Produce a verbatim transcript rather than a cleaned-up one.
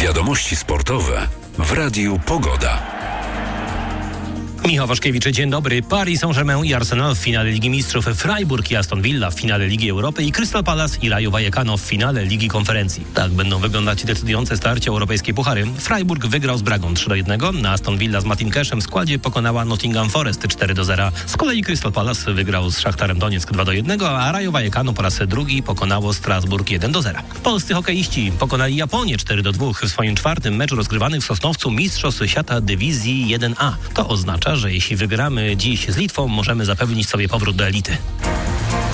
Wiadomości sportowe w Radiu Pogoda. Michał Waszkiewicz, dzień dobry. Paris Saint-Germain i Arsenal w finale Ligi Mistrzów, Freiburg i Aston Villa w finale Ligi Europy i Crystal Palace i Rayo Vallecano w finale Ligi Konferencji. Tak będą wyglądać decydujące starcia europejskiej puchary. Freiburg wygrał z Bragą trzy do jednego, a Aston Villa z Martin Cashem w składzie pokonała Nottingham Forest cztery do zera. Z kolei Crystal Palace wygrał z Szachtarem Donieck dwa do jednego, a Rayo Vallecano po raz drugi pokonało Strasburg jeden do zera. Polscy hokeiści pokonali Japonię cztery do dwóch w swoim czwartym meczu rozgrywanym w Sosnowcu Mistrzostw Świata Dywizji jeden A. To oznacza, że jeśli wygramy dziś z Litwą, możemy zapewnić sobie powrót do elity.